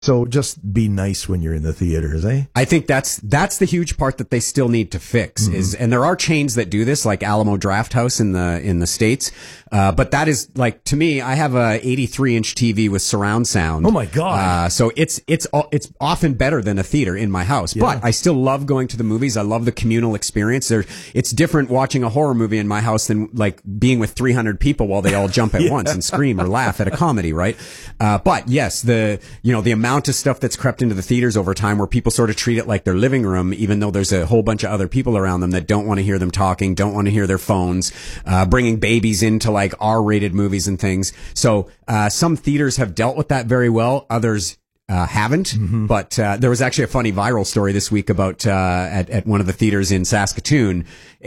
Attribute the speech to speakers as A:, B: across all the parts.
A: So just be nice when you're in the theaters, eh?
B: I think that's the huge part that they still need to fix and there are chains that do this, like Alamo Drafthouse in the States. But that is, like, to me, I have a 83-inch TV with surround sound.
A: Oh my God.
B: So it's often better than a theater in my house, but I still love going to the movies. I love the communal experience. It's different watching a horror movie in my house than like being with 300 people while they all jump at once and scream or laugh at a comedy, right? But yes, the amount of stuff that's crept into the theaters over time where people sort of treat it like their living room, even though there's a whole bunch of other people around them that don't want to hear them talking, don't want to hear their phones, bringing babies into like R-rated movies and things. So some theaters have dealt with that very well. Others haven't, but there was actually a funny viral story this week about at one of the theaters in Saskatoon.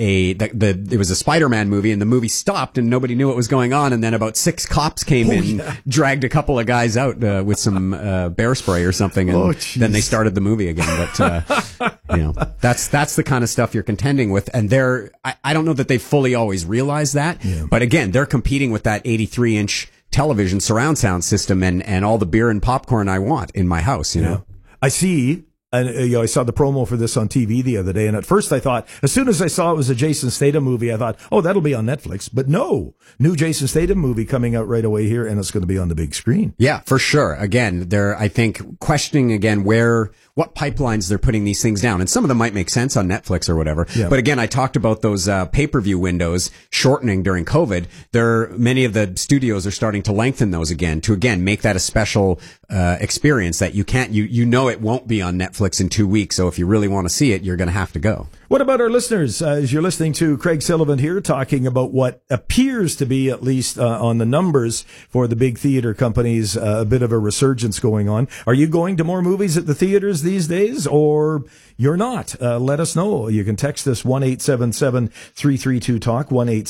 B: It was a Spider-Man movie, and the movie stopped, and nobody knew what was going on. And then about 6 cops came in, dragged a couple of guys out with some bear spray or something, and then they started the movie again. But that's the kind of stuff you're contending with. And I don't know that they fully always realize that, but again, they're competing with that 83-inch television surround sound system and all the beer and popcorn I want in my house, you know.
A: I see. And I saw the promo for this on TV the other day, and at first I thought, as soon as I saw it was a Jason Statham movie, I thought, oh, that'll be on Netflix. But no, new Jason Statham movie coming out right away here, and it's going to be on the big screen.
B: Yeah, for sure. Again, they're, I think, questioning again what pipelines they're putting these things down. And some of them might make sense on Netflix or whatever. Yeah. But again, I talked about those pay-per-view windows shortening during COVID. Many of the studios are starting to lengthen those again to, again, make that a special experience that you can't, it won't be on Netflix in 2 weeks. So if you really want to see it, you're going to have to go.
A: What about our listeners? As you're listening to Craig Sullivan here talking about what appears to be, at least on the numbers for the big theater companies, a bit of a resurgence going on. Are you going to more movies at the theaters these days, or you're not? Let us know. You can text us 1-877-332-TALK,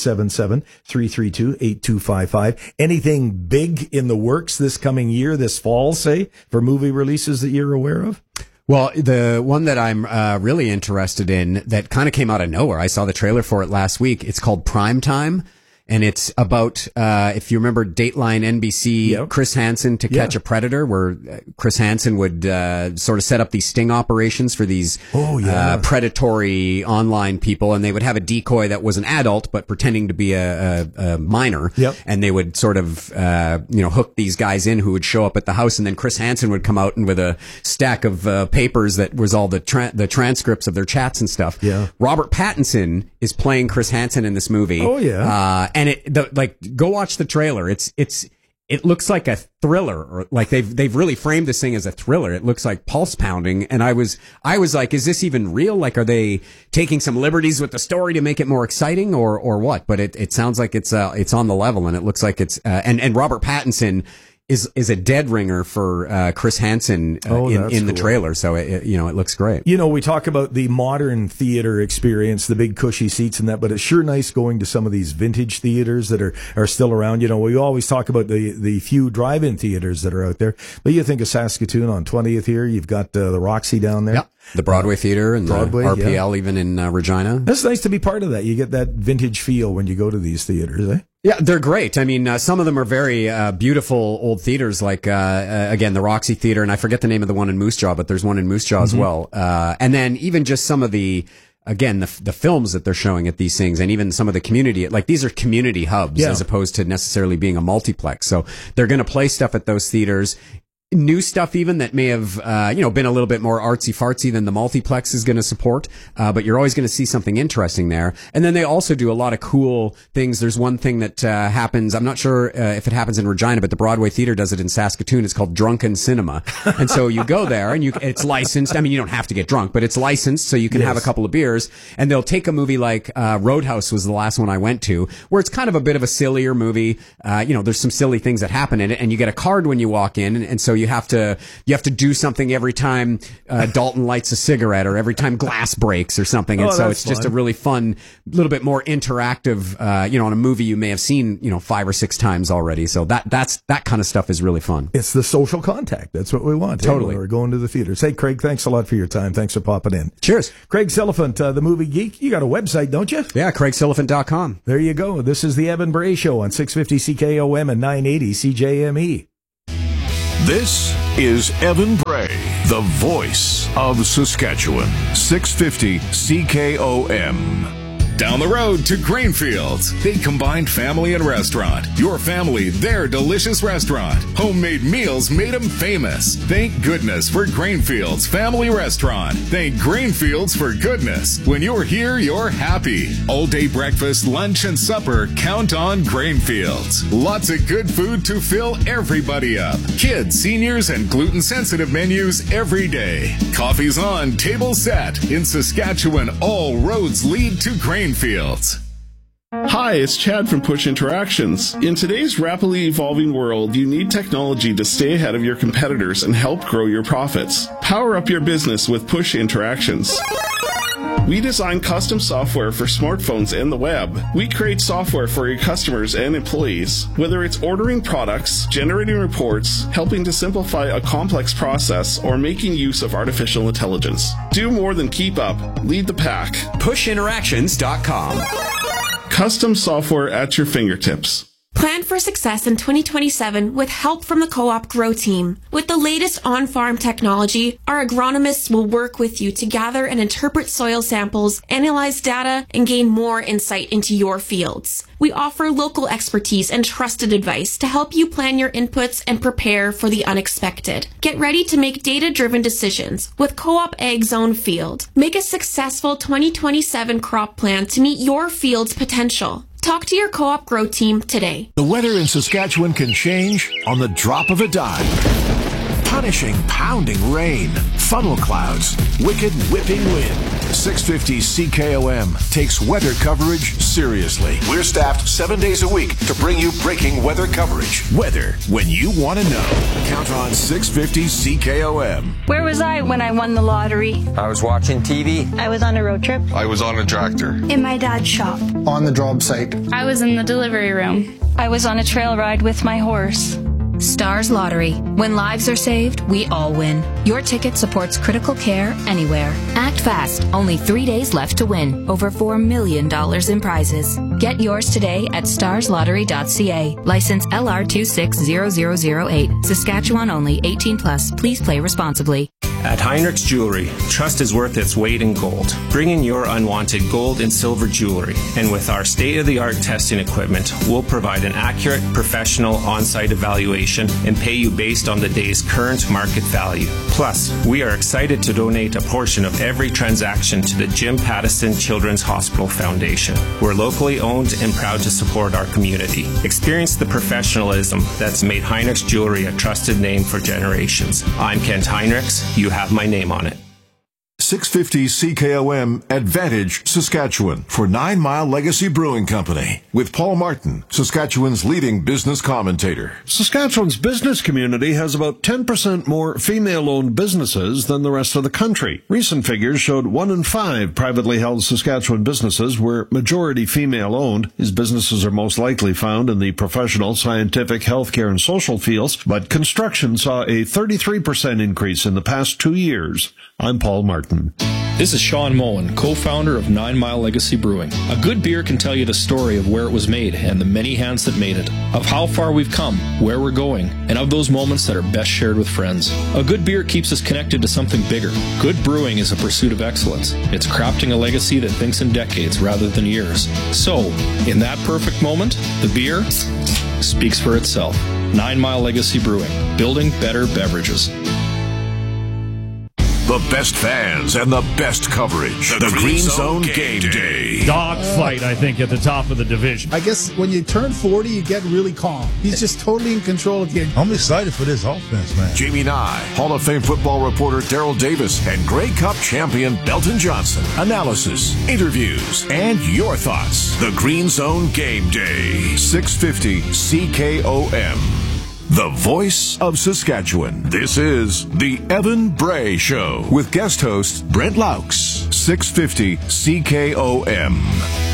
A: 1-877-332-8255. Anything big in the works this coming year, this fall, say, for movie releases that you're aware of?
B: Well, the one that I'm really interested in that kind of came out of nowhere, I saw the trailer for it last week. It's called Primetime. And it's about, if you remember Dateline NBC, Chris Hansen to Catch a Predator, where Chris Hansen would sort of set up these sting operations for these predatory online people. And they would have a decoy that was an adult, but pretending to be a minor. Yep. And they would sort of, hook these guys in who would show up at the house. And then Chris Hansen would come out and with a stack of papers that was all the transcripts of their chats and stuff. Yeah. Robert Pattinson is playing Chris Hansen in this movie.
A: Oh, yeah.
B: And go watch the trailer. It looks like a thriller, or like they've really framed this thing as a thriller. It looks like pulse pounding. And I was like, is this even real? Like, are they taking some liberties with the story to make it more exciting or what? But it sounds like it's on the level, and it looks like it's, and Robert Pattinson is a dead ringer for Chris Hansen in the trailer. So it looks great.
A: We talk about the modern theater experience, the big cushy seats and that, but it's sure nice going to some of these vintage theaters that are still around. We always talk about the few drive-in theaters that are out there, but you think of Saskatoon on 20th here, you've got the Roxy down there.
B: Yeah. The Broadway Theater and Broadway, the RPL even in Regina.
A: It's nice to be part of that. You get that vintage feel when you go to these theaters, eh?
B: Yeah, they're great. I mean, some of them are very beautiful old theaters, like, again, the Roxy Theater, and I forget the name of the one in Moose Jaw, but there's one in Moose Jaw as well. And then even just some of the films that they're showing at these things, and even some of the community, like these are community hubs as opposed to necessarily being a multiplex. So they're going to play stuff at those theaters. New stuff even that may have, been a little bit more artsy-fartsy than the multiplex is going to support. But you're always going to see something interesting there. And then they also do a lot of cool things. There's one thing that happens. I'm not sure if it happens in Regina, but the Broadway Theater does it in Saskatoon. It's called Drunken Cinema. And so you go there and it's licensed. I mean, you don't have to get drunk, but it's licensed so you can have a couple of beers. And they'll take a movie like Roadhouse was the last one I went to, where it's kind of a bit of a sillier movie. There's some silly things that happen in it, and you get a card when you walk in, and so you have to do something every time Dalton lights a cigarette or every time glass breaks or something. And so it's just a really fun, little bit more interactive, on a movie you may have seen, 5 or 6 times already. So that kind of stuff is really fun.
A: It's the social contact. That's what we want.
B: Totally.
A: We're going to the theaters. Hey, Craig, thanks a lot for your time. Thanks for popping in.
B: Cheers.
A: Craig Sullivan, the movie geek. You got a website, don't you?
B: Yeah, CraigSullivan.com.
A: There you go. This is the Evan Bray Show on 650 CKOM and 980 CJME.
C: This is Evan Bray, the voice of Saskatchewan. 650 CKOM.
D: Down the road to Grainfields. They combined family and restaurant. Your family, their delicious restaurant. Homemade meals made them famous. Thank goodness for Grainfields Family Restaurant. Thank Grainfields for goodness. When you're here, you're happy. All day breakfast, lunch, and supper, count on Grainfields. Lots of good food to fill everybody up. Kids, seniors, and gluten-sensitive menus every day. Coffee's on, table set. In Saskatchewan, all roads lead to Grainfields.
E: Hi, it's Chad from Push Interactions. In today's rapidly evolving world, you need technology to stay ahead of your competitors and help grow your profits. Power up your business with Push Interactions. We design custom software for smartphones and the web. We create software for your customers and employees. Whether it's ordering products, generating reports, helping to simplify a complex process, or making use of artificial intelligence. Do more than keep up. Lead the pack.
B: PushInteractions.com.
E: Custom software at your fingertips.
F: Plan for success in 2027 with help from the Co-op Grow team. With the latest on-farm technology, our agronomists will work with you to gather and interpret soil samples, analyze data, and gain more insight into your fields. We offer local expertise and trusted advice to help you plan your inputs and prepare for the unexpected. Get ready to make data-driven decisions with Co-op Ag Zone Field. Make a successful 2027 crop plan to meet your field's potential. Talk to your Co-op Grow team today.
C: The weather in Saskatchewan can change on the drop of a dime. Punishing, pounding rain, funnel clouds, wicked whipping wind. 650 CKOM takes weather coverage seriously. We're staffed 7 days a week to bring you breaking weather coverage. Weather when you want to know. Count on 650 CKOM.
G: Where was I when I won the lottery?
H: I was watching TV.
G: I was on a road trip.
I: I was on a tractor.
G: In my dad's shop.
J: On the job site.
K: I was in the delivery room.
G: I was on a trail ride with my horse.
L: Stars Lottery. When lives are saved, we all win. Your ticket supports critical care anywhere. Act fast. Only 3 days left to win. Over $4 million in prizes. Get yours today at starslottery.ca. License LR260008. Saskatchewan only. 18 plus. Please play responsibly.
M: At Heinrich's Jewelry, trust is worth its weight in gold. Bring in your unwanted gold and silver jewelry. And with our state-of-the-art testing equipment, we'll provide an accurate, professional, on-site evaluation and pay you based on the day's current market value. Plus, we are excited to donate a portion of every transaction to the Jim Pattison Children's Hospital Foundation. We're locally owned and proud to support our community. Experience the professionalism that's made Heinrich's Jewelry a trusted name for generations. I'm Kent Heinrichs. You have my name on it.
C: 650 CKOM Advantage, Saskatchewan for 9 Mile Legacy Brewing Company with Paul Martin, Saskatchewan's leading business commentator.
N: Saskatchewan's business community has about 10% more female-owned businesses than the rest of the country. Recent figures showed 1 in 5 privately held Saskatchewan businesses were majority female-owned. These businesses are most likely found in the professional, scientific, healthcare, and social fields, but construction saw a 33% increase in the past 2 years. I'm Paul Martin.
O: This is Sean Moen, co-founder of 9 Mile Legacy Brewing. A good beer can tell you the story of where it was made and the many hands that made it, of how far we've come, where we're going, and of those moments that are best shared with friends. A good beer keeps us connected to something bigger. Good brewing is a pursuit of excellence. It's crafting a legacy that thinks in decades rather than years. So, in that perfect moment, the beer speaks for itself. 9 Mile Legacy Brewing, building better beverages.
C: The best fans and the best coverage. The Green Zone Game Day.
A: Dogfight, I think, at the top of the division.
J: I guess when you turn 40, you get really calm. He's just totally in control of the game.
I: I'm excited for this offense, man.
C: Jamie Nye, Hall of Fame football reporter Daryl Davis, and Grey Cup champion Belton Johnson. Analysis, interviews, and your thoughts. The Green Zone Game Day. 650 CKOM. The voice of Saskatchewan. This is the Evan Bray Show with guest host Brent Laux. 650 CKOM.